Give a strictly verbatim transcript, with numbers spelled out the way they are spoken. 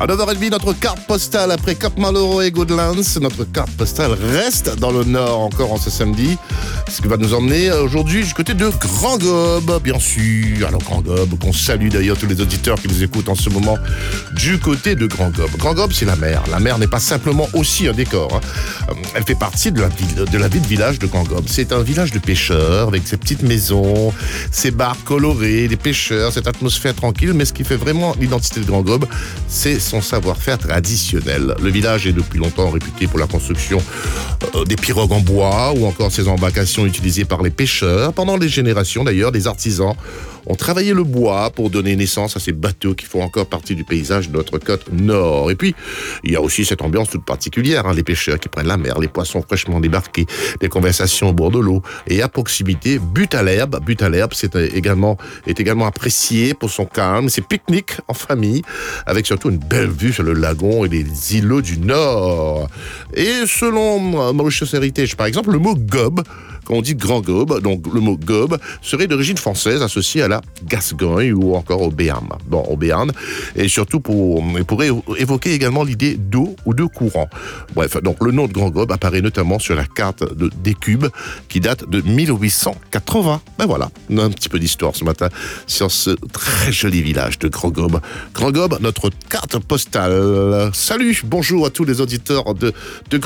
À neuf heures trente, notre carte postale après Cap Maloro et Goodlands. Notre carte postale reste dans le nord encore en ce samedi. Ce qui va nous emmener aujourd'hui du côté de Grand Gobe, bien sûr. Alors Grand Gobe, qu'on salue d'ailleurs tous les auditeurs qui nous écoutent en ce moment du côté de Grand Gobe. Grand Gobe, c'est la mer. La mer n'est pas simplement aussi un décor. Hein. Elle fait partie de la ville, de la ville village de Grand Gobe. C'est un village de pêcheurs avec ses petites maisons, ses bars colorés, des pêcheurs, cette atmosphère tranquille. Mais ce qui fait vraiment l'identité de Grand Gobe, c'est son savoir-faire traditionnel. Le village est depuis longtemps réputé pour la construction euh, des pirogues en bois ou encore ces embarcations utilisées par les pêcheurs. Pendant des générations d'ailleurs, des artisans ont travaillé le bois pour donner naissance à ces bateaux qui font encore partie du paysage de notre côte nord. Et puis, il y a aussi cette ambiance toute particulière, hein, les pêcheurs qui prennent la mer, les poissons fraîchement débarqués, des conversations au bord de l'eau. Et à proximité, But à l'herbe. But à l'herbe, c'est également, est également apprécié pour son calme, ses pique-niques en famille, avec surtout une belle vue sur le lagon et les îlots du Nord. Et selon Mauritius Heritage, par exemple, le mot gobe, quand on dit Grand Gobe, donc le mot gobe serait d'origine française associé à la Gascogne ou encore au Béarn. Bon, au Béarn, et surtout pour, pourrait évoquer également l'idée d'eau ou de courant. Bref, donc le nom de Grand Gobe apparaît notamment sur la carte de Décube qui date de mille huit cent quatre-vingts. Ben voilà, un petit peu d'histoire ce matin sur ce très joli village de Grand Gobe. Grand Gobe, notre carte postale. Salut, bonjour à tous les auditeurs de, de